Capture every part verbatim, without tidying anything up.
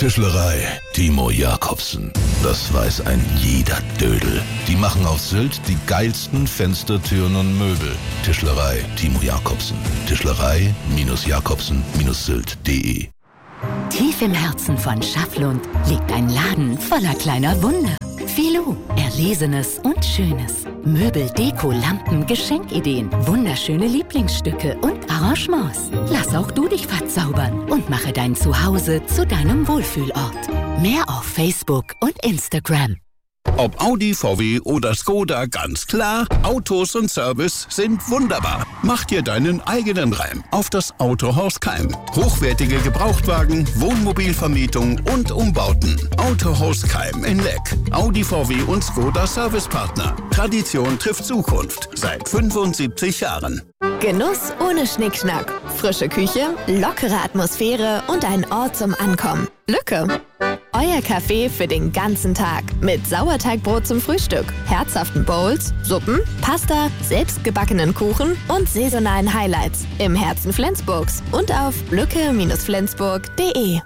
Tischlerei Timo Jacobsen. Das weiß ein jeder Dödel. Die machen auf Sylt die geilsten Fenster, Türen und Möbel. Tischlerei Timo Jacobsen. Tischlerei Jacobsen Sylt punkt de. Tief im Herzen von Schafflund liegt ein Laden voller kleiner Wunder. Filou, Erlesenes und Schönes. Möbel, Deko, Lampen, Geschenkideen, wunderschöne Lieblingsstücke und Arrangements. Lass auch du dich verzaubern und mache dein Zuhause zu deinem Wohlfühlort. Mehr auf Facebook und Instagram. Ob Audi, V W oder Skoda, ganz klar, Autos und Service sind wunderbar. Mach dir deinen eigenen Reim auf das Autohaus Keim. Hochwertige Gebrauchtwagen, Wohnmobilvermietung und Umbauten. Autohaus Keim in Leck. Audi, V W und Skoda Servicepartner. Tradition trifft Zukunft. Seit fünfundsiebzig Jahren. Genuss ohne Schnickschnack. Frische Küche, lockere Atmosphäre und ein Ort zum Ankommen. Lücke. Euer Café für den ganzen Tag. Mit Sauerteigbrot zum Frühstück, herzhaften Bowls, Suppen, Pasta, selbstgebackenen Kuchen und saisonalen Highlights. Im Herzen Flensburgs und auf lücke Flensburg punkt de.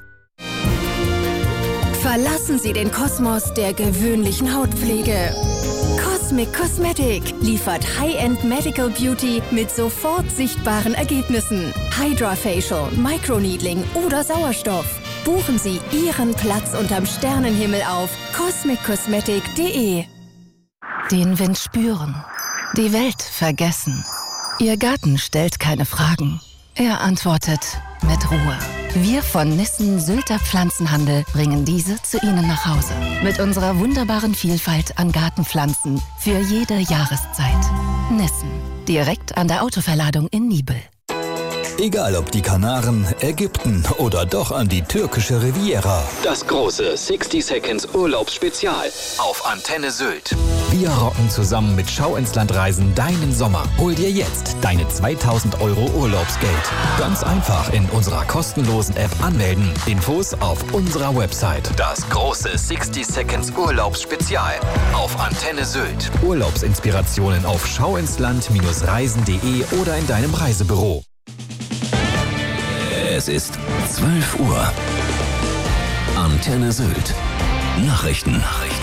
Verlassen Sie den Kosmos der gewöhnlichen Hautpflege. Cosmic Cosmetic liefert High-End Medical Beauty mit sofort sichtbaren Ergebnissen. Hydra-Facial, Microneedling oder Sauerstoff. Buchen Sie Ihren Platz unterm Sternenhimmel auf cosmic cosmetic punkt de. Den Wind spüren, die Welt vergessen. Ihr Garten stellt keine Fragen. Er antwortet mit Ruhe. Wir von Nissen Sylter Pflanzenhandel bringen diese zu Ihnen nach Hause. Mit unserer wunderbaren Vielfalt an Gartenpflanzen für jede Jahreszeit. Nissen, direkt an der Autoverladung in Niebel. Egal ob die Kanaren, Ägypten oder doch an die türkische Riviera. Das große sixty Seconds Urlaubsspezial auf Antenne Sylt. Wir rocken zusammen mit Schau ins Land Reisen deinen Sommer. Hol dir jetzt deine zweitausend Euro Urlaubsgeld. Ganz einfach in unserer kostenlosen App anmelden. Infos auf unserer Website. Das große sixty Seconds Urlaubsspezial auf Antenne Sylt. Urlaubsinspirationen auf schauinsland Reisen punkt de oder in deinem Reisebüro. Es ist zwölf Uhr. Antenne Sylt. Nachrichten. Nachrichten.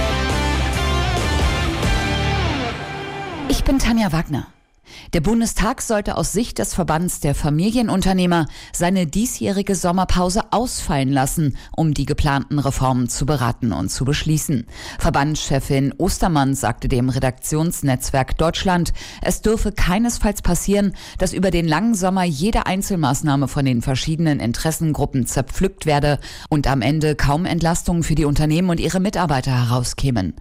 Ich bin Tanja Wagner. Der Bundestag sollte aus Sicht des Verbands der Familienunternehmer seine diesjährige Sommerpause ausfallen lassen, um die geplanten Reformen zu beraten und zu beschließen. Verbandschefin Ostermann sagte dem Redaktionsnetzwerk Deutschland, es dürfe keinesfalls passieren, dass über den langen Sommer jede Einzelmaßnahme von den verschiedenen Interessengruppen zerpflückt werde und am Ende kaum Entlastungen für die Unternehmen und ihre Mitarbeiter herauskämen.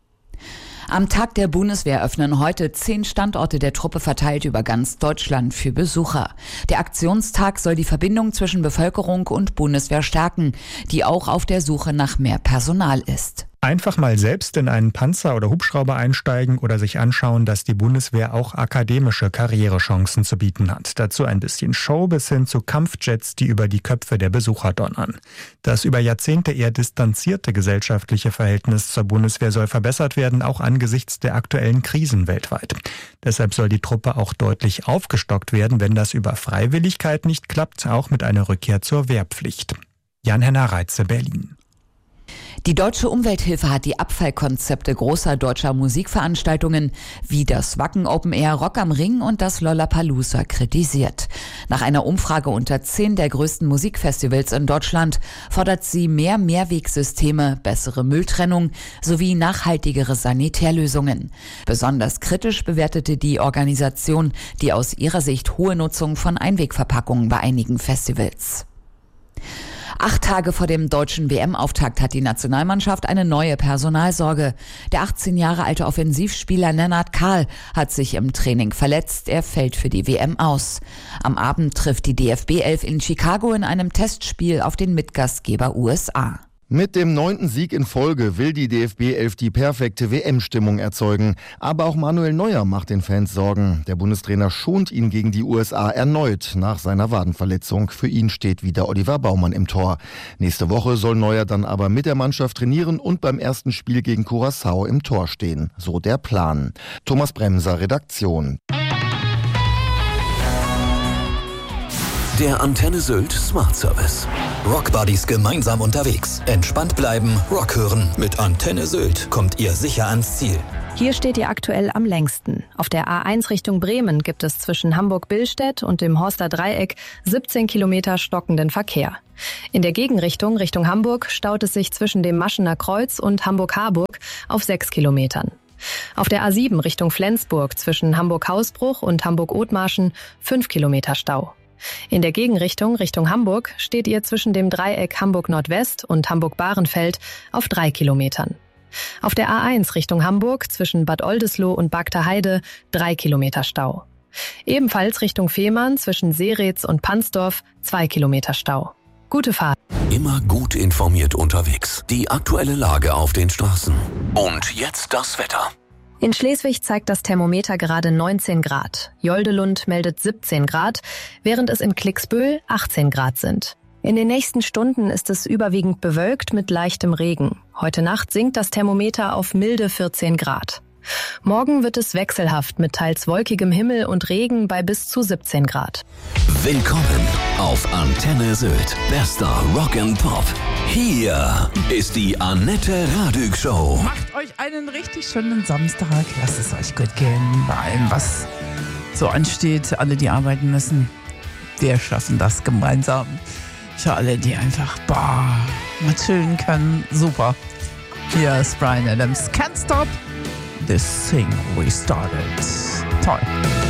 Am Tag der Bundeswehr öffnen heute zehn Standorte der Truppe verteilt über ganz Deutschland für Besucher. Der Aktionstag soll die Verbindung zwischen Bevölkerung und Bundeswehr stärken, die auch auf der Suche nach mehr Personal ist. Einfach mal selbst in einen Panzer oder Hubschrauber einsteigen oder sich anschauen, dass die Bundeswehr auch akademische Karrierechancen zu bieten hat. Dazu ein bisschen Show bis hin zu Kampfjets, die über die Köpfe der Besucher donnern. Das über Jahrzehnte eher distanzierte gesellschaftliche Verhältnis zur Bundeswehr soll verbessert werden, auch angesichts der aktuellen Krisen weltweit. Deshalb soll die Truppe auch deutlich aufgestockt werden, wenn das über Freiwilligkeit nicht klappt, auch mit einer Rückkehr zur Wehrpflicht. Jan-Henner Reitze, Berlin. Die Deutsche Umwelthilfe hat die Abfallkonzepte großer deutscher Musikveranstaltungen wie das Wacken Open Air Rock am Ring und das Lollapalooza kritisiert. Nach einer Umfrage unter zehn der größten Musikfestivals in Deutschland fordert sie mehr Mehrwegsysteme, bessere Mülltrennung sowie nachhaltigere Sanitärlösungen. Besonders kritisch bewertete die Organisation die aus ihrer Sicht hohe Nutzung von Einwegverpackungen bei einigen Festivals. Acht Tage vor dem deutschen W M-Auftakt hat die Nationalmannschaft eine neue Personalsorge. Der achtzehn Jahre alte Offensivspieler Lennart Kahl hat sich im Training verletzt. Er fällt für die W M aus. Am Abend trifft die D F B elf in Chicago in einem Testspiel auf den Mitgastgeber U S A. Mit dem neunten Sieg in Folge will die D F B elf die perfekte W M-Stimmung erzeugen. Aber auch Manuel Neuer macht den Fans Sorgen. Der Bundestrainer schont ihn gegen die U S A erneut nach seiner Wadenverletzung. Für ihn steht wieder Oliver Baumann im Tor. Nächste Woche soll Neuer dann aber mit der Mannschaft trainieren und beim ersten Spiel gegen Curaçao im Tor stehen. So der Plan. Thomas Bremser, Redaktion. Der Antenne Sylt Smart Service. Rockbuddies gemeinsam unterwegs. Entspannt bleiben, Rock hören. Mit Antenne Sylt kommt ihr sicher ans Ziel. Hier steht ihr aktuell am längsten. Auf der A eins Richtung Bremen gibt es zwischen Hamburg-Billstedt und dem Horster Dreieck siebzehn Kilometer stockenden Verkehr. In der Gegenrichtung Richtung Hamburg staut es sich zwischen dem Maschener Kreuz und Hamburg-Harburg auf sechs Kilometern. Auf der A sieben Richtung Flensburg zwischen Hamburg-Hausbruch und Hamburg-Othmarschen fünf Kilometer Stau. In der Gegenrichtung Richtung Hamburg steht ihr zwischen dem Dreieck Hamburg-Nordwest und Hamburg-Bahrenfeld auf drei Kilometern. Auf der A eins Richtung Hamburg zwischen Bad Oldesloe und Bagter Heide drei Kilometer Stau. Ebenfalls Richtung Fehmarn zwischen Seretz und Pansdorf zwei Kilometer Stau. Gute Fahrt. Immer gut informiert unterwegs. Die aktuelle Lage auf den Straßen. Und jetzt das Wetter. In Schleswig zeigt das Thermometer gerade neunzehn Grad. Joldelund meldet siebzehn Grad, während es in Klicksbühl achtzehn Grad sind. In den nächsten Stunden ist es überwiegend bewölkt mit leichtem Regen. Heute Nacht sinkt das Thermometer auf milde vierzehn Grad. Morgen wird es wechselhaft mit teils wolkigem Himmel und Regen bei bis zu siebzehn Grad. Willkommen auf Antenne Sylt. Bester Rock and Pop. Hier ist die Annette Radig Show. Macht euch einen richtig schönen Samstag. Lasst es euch gut gehen bei allem, was so ansteht. Alle, die arbeiten müssen. Wir schaffen das gemeinsam. Für alle, die einfach boah, mal chillen können. Super. Hier ist Bryan Adams. Can't stop this thing we started. Toll.